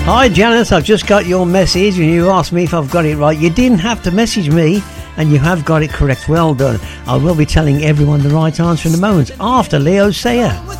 Hi Janice, I've just got your message and you asked me if I've got it right. You didn't have to message me and you have got it correct. Well done. I will be telling everyone the right answer in a moment after Leo Sayer.